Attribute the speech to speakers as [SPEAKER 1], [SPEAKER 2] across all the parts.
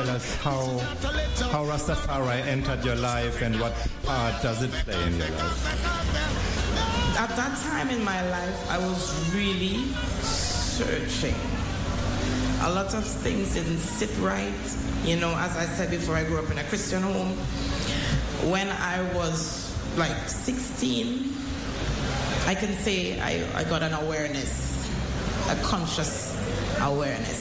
[SPEAKER 1] tell us how Rastafari entered your life and what part does it play in your life?
[SPEAKER 2] At that time in my life, I was really searching. A lot of things didn't sit right. You know, as I said before, I grew up in a Christian home. When I was like 16, I can say I got an awareness, a conscious awareness.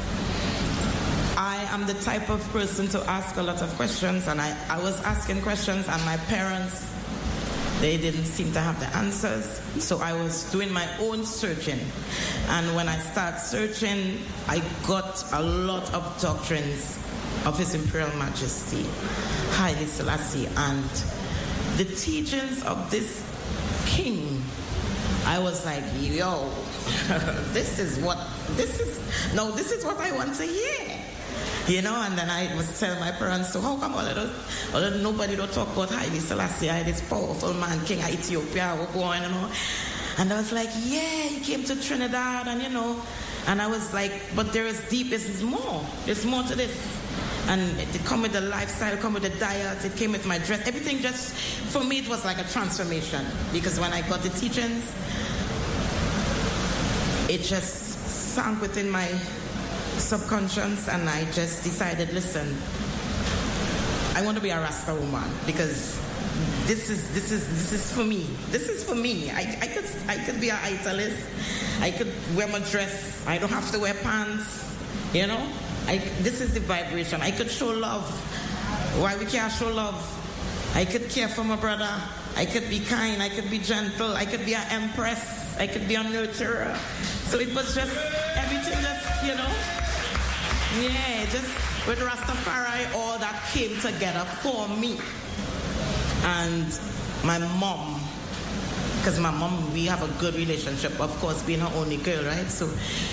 [SPEAKER 2] I am the type of person to ask a lot of questions, and I was asking questions, and my parents, they didn't seem to have the answers. So I was doing my own searching. And when I started searching, I got a lot of doctrines of His Imperial Majesty, Haile Selassie, and the teachings of this king. I was like, yo, this is what I want to hear. You know, and then I was telling my parents, so how come nobody don't talk about Haile Selassie, this powerful man, king of Ethiopia, we're going, you know. And I was like, yeah, he came to Trinidad, and you know. And I was like, but there's more. There's more to this. And it come with the lifestyle, come with the diet, it came with my dress. Everything just, for me, it was like a transformation. Because when I got the teachings, it just sank within my subconscious, and I just decided, listen, I want to be a Rasta woman, because this is for me. This is for me. I could be an italist. I could wear my dress. I don't have to wear pants. You know, this is the vibration. I could show love. Why we can't show love? I could care for my brother. I could be kind. I could be gentle. I could be an empress. I could be a nurturer. So it was just everything, just, you know. Yeah, just with Rastafari, all that came together for me. And my mom, because my mom, we have a good relationship, of course, being her only girl, right? So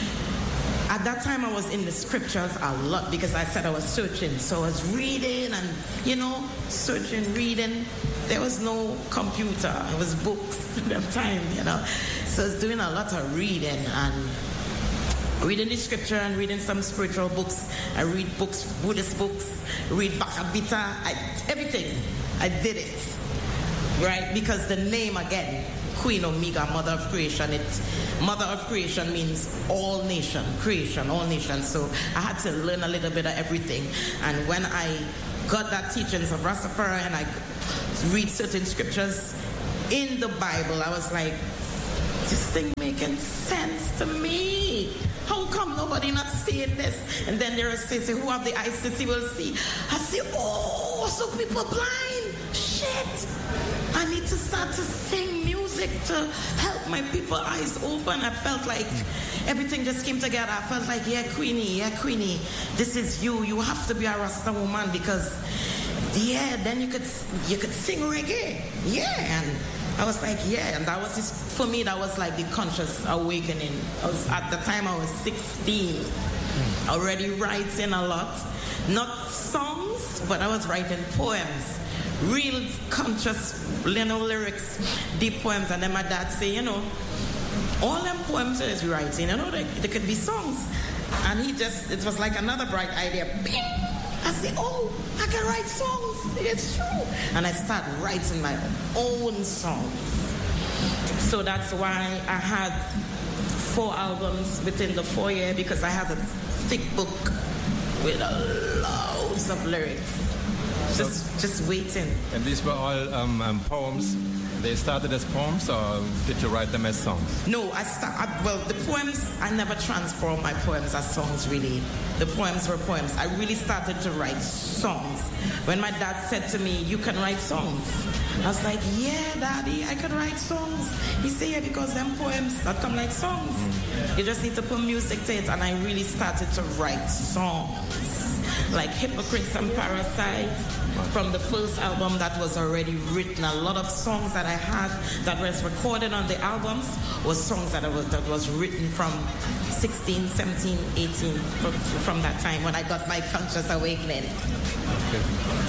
[SPEAKER 2] at that time, I was in the scriptures a lot, because I said I was searching. So I was reading and, you know, searching, reading. There was no computer. It was books at that time, you know. So I was doing a lot of reading and reading the scripture and reading some spiritual books. I read books, Buddhist books, read Bhagavad Gita, everything. I did it, right? Because the name again, Queen Omega, Mother of Creation, Mother of Creation means all nation, creation, all nations. So I had to learn a little bit of everything. And when I got that teachings of Rastafari and I read certain scriptures in the Bible, I was like, this thing making sense to me. How come nobody not seeing this? And then there is say, who have the eyes to see will see. I say, oh, so people blind. Shit. I need to start to sing music to help my people eyes open. I felt like everything just came together. I felt like, yeah, Queenie, this is you. You have to be a Rasta woman, because yeah, then you could sing reggae. Yeah. And I was like, yeah, and that was for me, that was like the conscious awakening. At the time I was 16, already writing a lot. Not songs, but I was writing poems. Real conscious, lyrics, deep poems. And then my dad say, you know, all them poems is writing, you know, they could be songs. And it was like another bright idea. Bing! I said, oh, I can write songs. It's true. And I started writing my own songs. So that's why I had 4 albums within the 4 years, because I had a thick book with loads of lyrics. Just waiting.
[SPEAKER 1] And these were all poems? They started as poems, or did you write them as songs?
[SPEAKER 2] No, the poems, I never transformed my poems as songs, really. The poems were poems. I really started to write songs. When my dad said to me, you can write songs. I was like, yeah, Daddy, I can write songs. He said, yeah, because them poems that come like songs. You just need to put music to it. And I really started to write songs. Like Hypocrites and Parasites, from the first album that was already written. A lot of songs that I had that was recorded on the albums was songs that was written from 16, 17, 18, from that time when I got my conscious awakening.
[SPEAKER 1] Okay.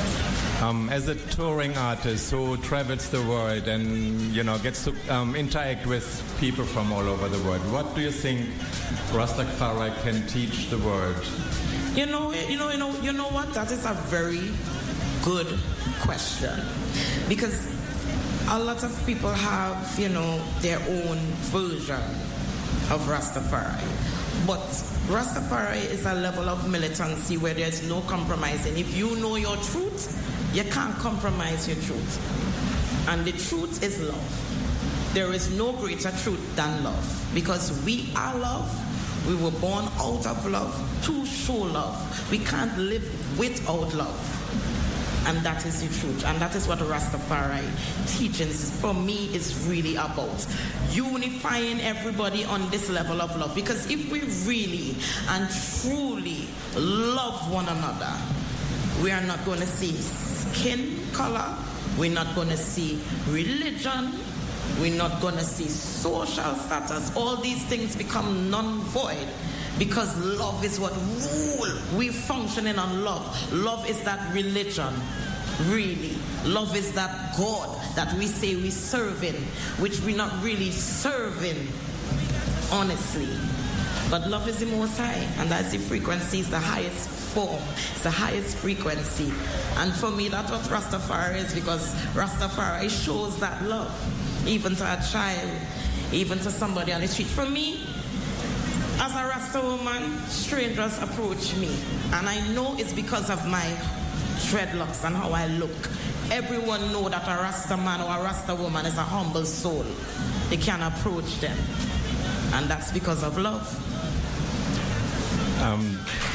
[SPEAKER 1] As a touring artist who travels the world and, you know, gets to interact with people from all over the world, what do you think Rastafari can teach the world
[SPEAKER 2] You know what? That is a very good question, because a lot of people have, their own version of Rastafari. But Rastafari is a level of militancy where there's no compromising. If you know your truth, you can't compromise your truth. And the truth is love. There is no greater truth than love, because we are love. We were born out of love to show love. We can't live without love. And that is the truth. And that is what Rastafari teachings, for me, is really about. Unifying everybody on this level of love. Because if we really and truly love one another, we are not going to see skin color. We're not going to see religion. We're not going to see social status. All these things become non-void. Because love is what rule. We're functioning on love. Love is that religion, really. Love is that God that we say we're serving, which we're not really serving, honestly. But love is the Most High, and that's the frequency, it's the highest form, it's the highest frequency. And for me, that's what Rastafari is, because Rastafari shows that love, even to a child, even to somebody on the street. For me, as a Rasta woman, strangers approach me, and I know it's because of my dreadlocks and how I look. Everyone know that a Rasta man or a Rasta woman is a humble soul. They can approach them, and that's because of love.